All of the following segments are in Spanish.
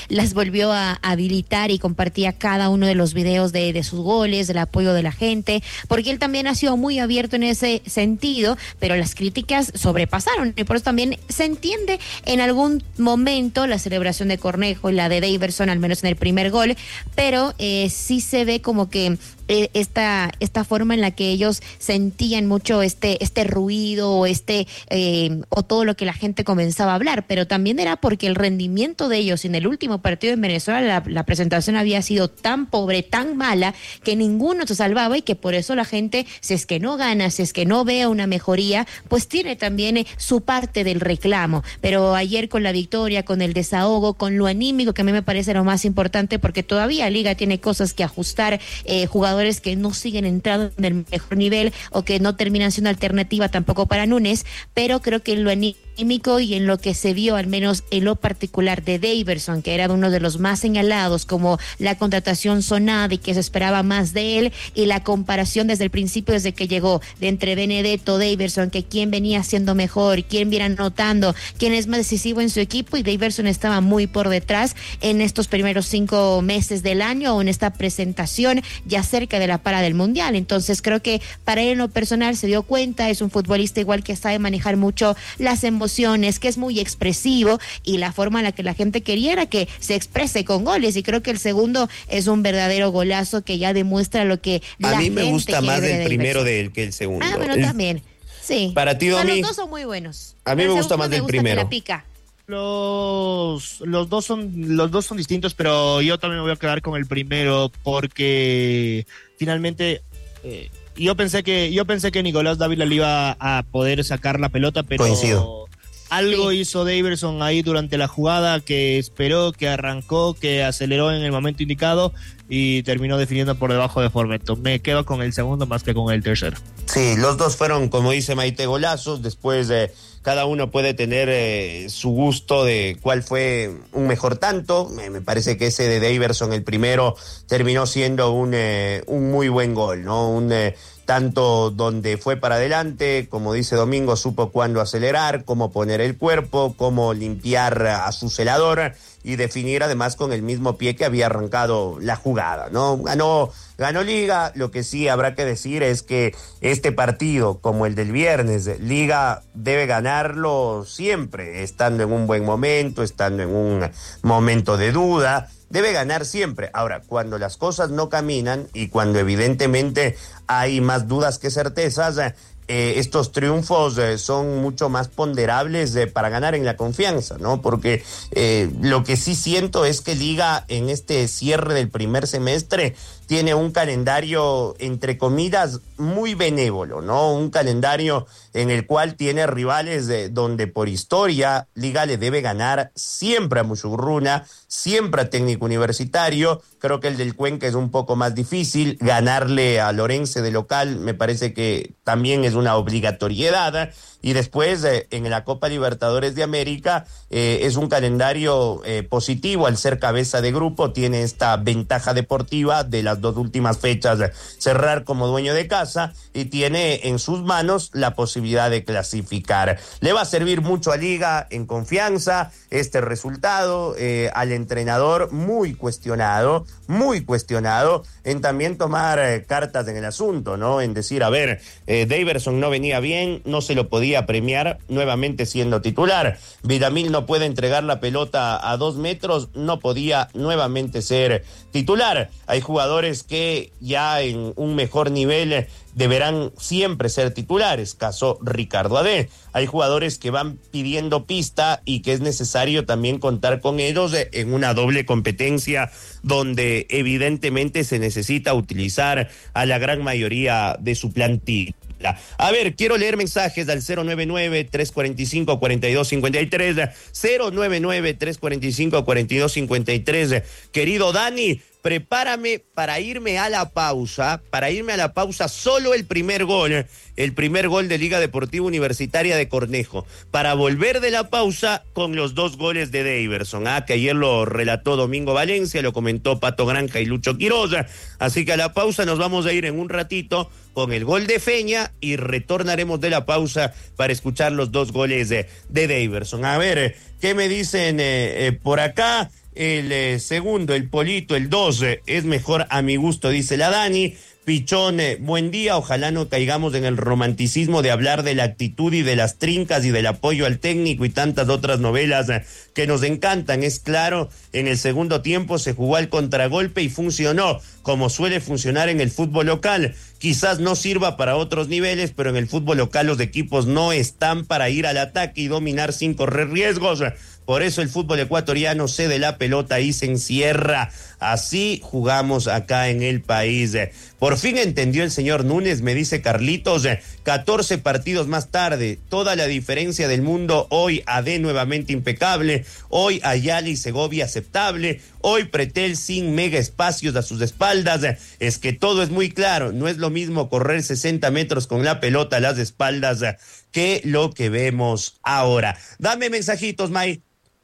las volvió a habilitar y compartía cada uno de los videos de sus goles, del apoyo de la gente, porque él también ha sido muy abierto en ese sentido, pero las críticas sobrepasaron y por eso también se entiende en algún momento la celebración de Cornejo y la de Daverson, al menos en el primer gol, pero sí se ve como que esta forma en la que ellos sentían mucho este ruido o todo lo que la gente comenzaba a hablar, pero también era porque el rendimiento de ellos en el último partido en Venezuela, la presentación había sido tan pobre, tan mala, que ninguno se salvaba y que por eso la gente, si es que no gana, si es que no vea una mejoría, pues tiene también su parte del reclamo. Pero ayer con la victoria, con el desahogo, con lo anímico, que a mí me parece lo más importante, porque todavía Liga tiene cosas que ajustar, jugadores que no siguen entrando en el mejor nivel o que no terminan siendo alternativa tampoco para Núñez, pero creo que en lo anímico y en lo que se vio, al menos en lo particular de Daverson, que era uno de los más señalados como la contratación sonada y que se esperaba más de él, y la comparación desde el principio, desde que llegó, de entre Benedetto, Daverson, que quién venía siendo mejor, quién viene anotando, quién es más decisivo en su equipo, y Daverson estaba muy por detrás en estos primeros 5 meses del año o en esta presentación ya cerca de la para del Mundial. Entonces creo que para él en lo personal se dio cuenta, es un futbolista igual que sabe manejar mucho las emociones, que es muy expresivo, y la forma en la que la gente quería era que se exprese con goles, y creo que el segundo es un verdadero golazo que ya demuestra lo que la gente quiere. A mí me gusta más el primero de él que el segundo. Bueno, también. Sí. Para ti, Domi. Los dos son muy buenos. A mí me gusta más del primero. La pica. Los dos son distintos, pero yo también me voy a quedar con el primero porque finalmente yo pensé que Nicolás Dávila le iba a poder sacar la pelota, pero coincido. Algo hizo Daverson ahí durante la jugada, que esperó, que arrancó, que aceleró en el momento indicado y terminó definiendo por debajo de Formeto. Me quedo con el segundo más que con el tercero. Sí, los dos fueron, como dice Maite, golazos. Después cada uno puede tener su gusto de cuál fue un mejor tanto. Me parece que ese de Daverson, el primero, terminó siendo un muy buen gol, ¿no? Un tanto donde fue para adelante, como dice Domingo, supo cuándo acelerar, cómo poner el cuerpo, cómo limpiar a su celador y definir además con el mismo pie que había arrancado la jugada, ¿no? Ganó Liga. Lo que sí habrá que decir es que este partido, como el del viernes, Liga debe ganarlo siempre, estando en un buen momento, estando en un momento de duda. Debe ganar siempre. Ahora, cuando las cosas no caminan y cuando evidentemente hay más dudas que certezas, estos triunfos son mucho más ponderables para ganar en la confianza, ¿no? Porque lo que sí siento es que Liga en este cierre del primer semestre tiene un calendario, entre comillas, muy benévolo, ¿no? Un calendario en el cual tiene rivales donde por historia Liga le debe ganar siempre a Musurruna, siempre a Técnico Universitario. Creo que el del Cuenca es un poco más difícil. Ganarle a Lorense de local me parece que también es una obligatoriedad. Y después en la Copa Libertadores de América es un calendario positivo al ser cabeza de grupo, tiene esta ventaja deportiva de las 2 últimas fechas cerrar como dueño de casa y tiene en sus manos la posibilidad de clasificar. Le va a servir mucho a Liga en confianza este resultado, al entrenador muy cuestionado en también tomar cartas en el asunto, ¿no? En decir, a ver, Daverson no venía bien, no se lo podía premiar nuevamente siendo titular. Vidamil no puede entregar la pelota a 2 metros, no podía nuevamente ser titular. Hay jugadores que ya en un mejor nivel deberán siempre ser titulares, caso Ricardo Adé. Hay jugadores que van pidiendo pista y que es necesario también contar con ellos en una doble competencia donde evidentemente se necesita utilizar a la gran mayoría de su plantilla. A ver, quiero leer mensajes al 099-345-4253, 099-345-4253. Querido Dani, prepárame para irme a la pausa, solo el primer gol de Liga Deportiva Universitaria de Cornejo, para volver de la pausa con los 2 goles de Daverson, que ayer lo relató Domingo Valencia, lo comentó Pato Granja y Lucho Quiroz, así que a la pausa nos vamos a ir en un ratito con el gol de Feña y retornaremos de la pausa para escuchar los 2 goles de Daverson. A ver, ¿qué me dicen por acá? El segundo, el Polito, el 2, es mejor a mi gusto, dice la Dani. Pichón, buen día, ojalá no caigamos en el romanticismo de hablar de la actitud y de las trincas y del apoyo al técnico y tantas otras novelas que nos encantan. Es claro, en el segundo tiempo se jugó al contragolpe y funcionó, como suele funcionar en el fútbol local. Quizás no sirva para otros niveles, pero en el fútbol local los equipos no están para ir al ataque y dominar sin correr riesgos. Por eso el fútbol ecuatoriano cede la pelota y se encierra. Así jugamos acá en el país. Por fin entendió el señor Núñez, me dice Carlitos. 14 partidos más tarde, toda la diferencia del mundo. Hoy AD nuevamente impecable. Hoy Ayala y Segovia aceptable. Hoy Pretel sin mega espacios a sus espaldas. Es que todo es muy claro. No es lo mismo correr 60 metros con la pelota a las espaldas que lo que vemos ahora. Dame mensajitos, May.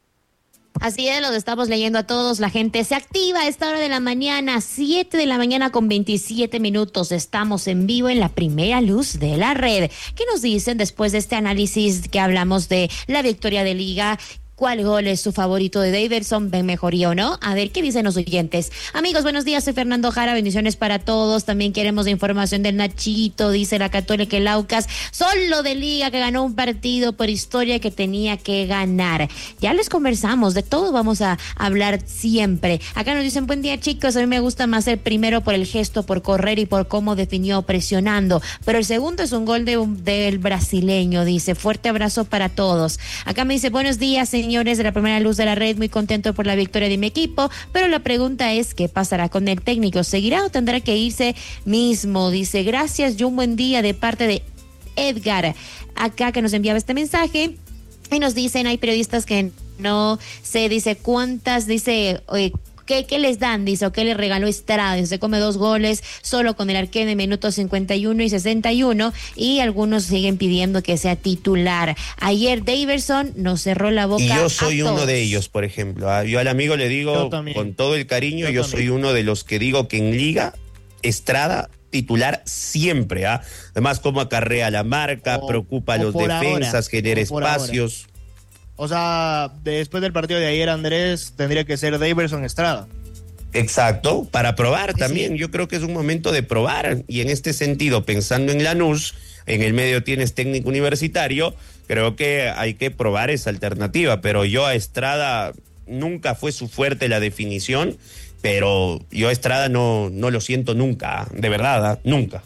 Así es, los estamos leyendo a todos. La gente se activa a esta hora de la mañana, 7 de la mañana con 27 minutos. Estamos en vivo en la primera luz de la red. ¿Qué nos dicen después de este análisis que hablamos de la victoria de Liga? ¿Cuál gol es su favorito de Daverson? ¿Ven mejoría o no? A ver, ¿qué dicen los oyentes? Amigos, buenos días, soy Fernando Jara, bendiciones para todos. También queremos información del Nachito, dice la Católica el Aucas. Solo de Liga que ganó un partido por historia que tenía que ganar. Ya les conversamos, de todo vamos a hablar siempre. Acá nos dicen, buen día chicos, a mí me gusta más el primero por el gesto, por correr y por cómo definió presionando. Pero el segundo es un gol del brasileño, dice. Fuerte abrazo para todos. Acá me dice, buenos días, señores de la primera luz de la red, muy contento por la victoria de mi equipo, pero la pregunta es, ¿qué pasará con el técnico? ¿Seguirá o tendrá que irse mismo? Dice, gracias y un buen día de parte de Edgar, acá que nos enviaba este mensaje, y nos dicen, hay periodistas que no sé, dice, cuántas, dice, ¿Qué les dan? Dice, o qué le regaló Estrada. Se come 2 goles solo con el arquero en minutos 51 y 61 y algunos siguen pidiendo que sea titular. Ayer Daverson nos cerró la boca. Y yo soy uno de ellos, por ejemplo. Yo al amigo le digo con todo el cariño, yo soy uno de los que digo que en Liga, Estrada titular siempre. Además, cómo acarrea la marca, preocupa a los defensas, genera espacios. Ahora. O sea, después del partido de ayer, Andrés, tendría que ser Daverson Estrada. Exacto, para probar también. Sí. Yo creo que es un momento de probar. Y en este sentido, pensando en Lanús, en el medio tienes técnico universitario, creo que hay que probar esa alternativa. Pero yo a Estrada nunca fue su fuerte la definición, pero yo a Estrada no lo siento nunca, de verdad, nunca.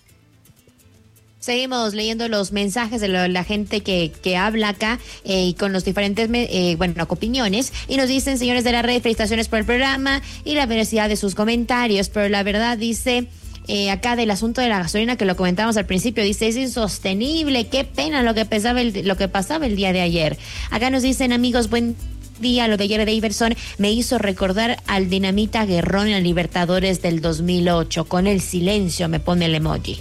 Seguimos leyendo los mensajes de la gente que habla acá y con los diferentes opiniones, y nos dicen, señores de la red, felicitaciones por el programa y la veracidad de sus comentarios, pero la verdad dice acá del asunto de la gasolina que lo comentamos al principio, dice, es insostenible, qué pena lo que pasaba el día de ayer. Acá nos dicen, amigos, buen día, lo de ayer de Daverson me hizo recordar al Dinamita Guerrón en Libertadores del 2008, con el silencio me pone el emoji.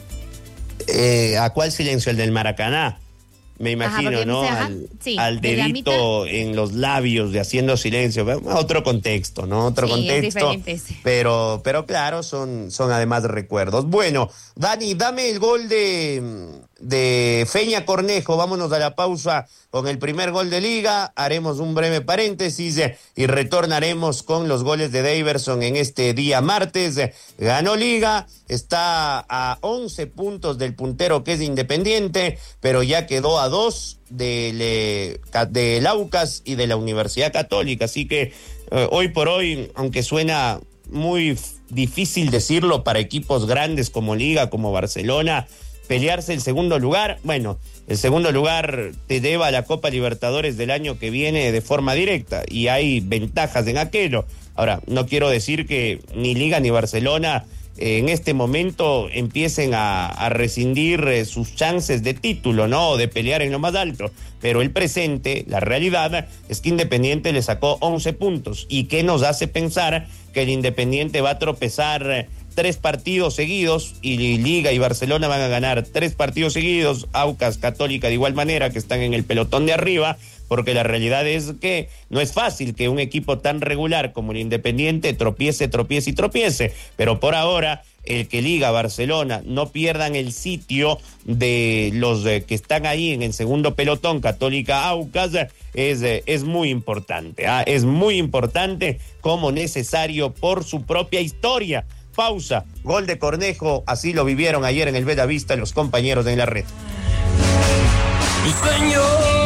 ¿A cuál silencio? ¿El del Maracaná? Me imagino, ¿no? Al dedito en los labios de haciendo silencio. Otro contexto, ¿no? Otro contexto. Pero claro, son además recuerdos. Bueno, Dani, dame el gol de Feña Cornejo. Vámonos a la pausa con el primer gol de Liga. Haremos un breve paréntesis y retornaremos con los goles de Daverson en este día martes. Ganó Liga, está a 11 puntos del puntero que es Independiente, pero ya quedó a 2 del Aucas y de la Universidad Católica. Así que hoy por hoy, aunque suena muy difícil decirlo para equipos grandes como Liga, como Barcelona, pelearse el segundo lugar, bueno, el segundo lugar te lleva a la Copa Libertadores del año que viene de forma directa y hay ventajas en aquello. Ahora, no quiero decir que ni Liga ni Barcelona en este momento empiecen a rescindir sus chances de título, ¿no? O de pelear en lo más alto. Pero el presente, la realidad, es que Independiente le sacó 11 puntos. ¿Y qué nos hace pensar que el Independiente va a tropezar 3 partidos seguidos y Liga y Barcelona van a ganar 3 partidos seguidos? Aucas, Católica de igual manera, que están en el pelotón de arriba. porque la realidad es que no es fácil que un equipo tan regular como el Independiente tropiece, pero por ahora el que Liga, Barcelona, no pierdan el sitio de los que están ahí en el segundo pelotón, Católica, Aucas, es muy importante, es muy importante como necesario por su propia historia. Pausa, gol de Cornejo, así lo vivieron ayer en el Bellavista los compañeros en la red. Mi sueño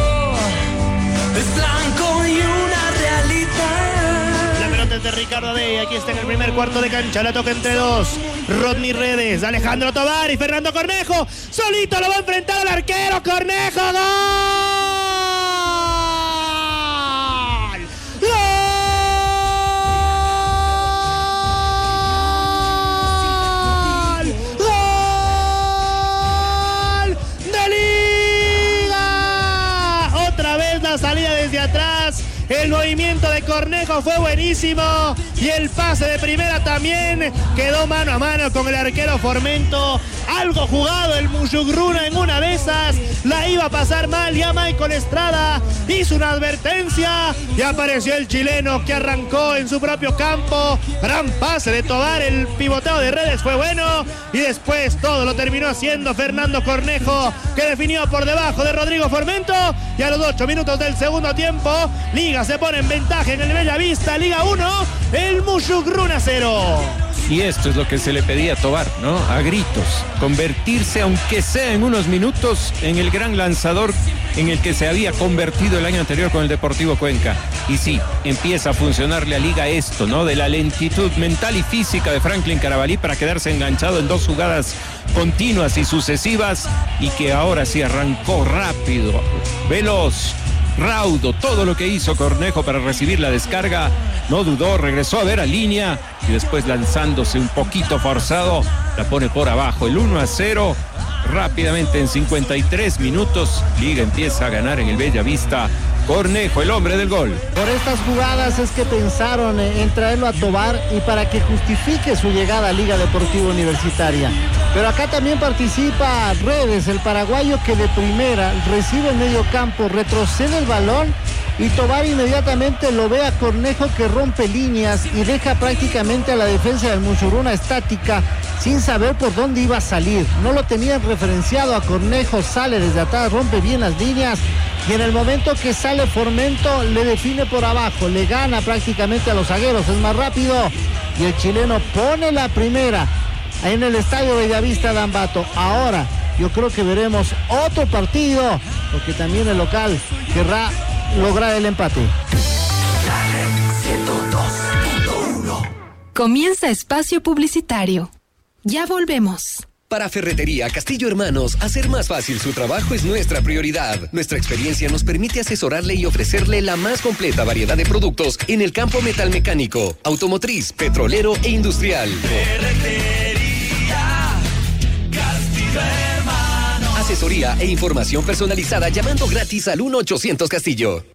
es blanco y una realidad. La pelota es de Ricardo Dey, aquí está en el primer cuarto de cancha, la toca entre dos. Rodney Redes, Alejandro Tovar y Fernando Cornejo, solito lo va a enfrentar al arquero, Cornejo, ¡gol! Salida desde atrás, el movimiento de Cornejo fue buenísimo y el pase de primera también quedó mano a mano con el arquero Formento. Algo jugado el Musugruna en una de esas, la iba a pasar mal, ya Michael Estrada hizo una advertencia y apareció el chileno que arrancó en su propio campo. Gran pase de Tovar, el pivoteo de Redes fue bueno y después todo lo terminó haciendo Fernando Cornejo, que definió por debajo de Rodrigo Formento, y a los 8 minutos del segundo tiempo Liga se pone en ventaja en el Bellavista. Liga 1, el Musugruna 0. Y esto es lo que se le pedía a Tovar, ¿no? A gritos, convertirse, aunque sea en unos minutos, en el gran lanzador en el que se había convertido el año anterior con el Deportivo Cuenca. Y sí, empieza a funcionarle a Liga esto, ¿no? De la lentitud mental y física de Franklin Carabalí para quedarse enganchado en dos jugadas continuas y sucesivas, y que ahora sí arrancó rápido, veloz, raudo, todo lo que hizo Cornejo para recibir la descarga. No dudó, regresó a ver a línea y después, lanzándose un poquito forzado, la pone por abajo. El 1-0 rápidamente en 53 minutos. Liga empieza a ganar en el Bellavista. Cornejo, el hombre del gol. Por estas jugadas es que pensaron en traerlo a Tovar y para que justifique su llegada a Liga Deportiva Universitaria. Pero acá también participa Redes, el paraguayo, que de primera recibe el medio campo, retrocede el balón y Tovar inmediatamente lo ve a Cornejo, que rompe líneas y deja prácticamente a la defensa del Musugruna estática sin saber por dónde iba a salir. No lo tenían referenciado a Cornejo, sale desde atrás, rompe bien las líneas y en el momento que sale Formento le define por abajo, le gana prácticamente a los zagueros, es más rápido y el chileno pone la primera en el Estadio Bellavista de Ambato. Ahora yo creo que veremos otro partido, porque también el local querrá lograr el empate. Comienza espacio publicitario. Ya volvemos. Para Ferretería Castillo Hermanos, hacer más fácil su trabajo es nuestra prioridad. Nuestra experiencia nos permite asesorarle y ofrecerle la más completa variedad de productos en el campo metalmecánico, automotriz, petrolero e industrial. Ferretería Castillo Hermanos. Asesoría e información personalizada llamando gratis al 1-800 Castillo.